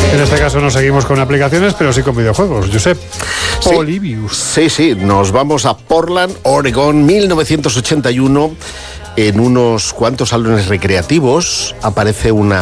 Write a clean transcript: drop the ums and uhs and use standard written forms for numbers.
En este caso no seguimos con aplicaciones, pero sí con videojuegos. Josep, Sí. Olivius. Sí, nos vamos a Portland, Oregón, 1981. En unos cuantos salones recreativos aparece una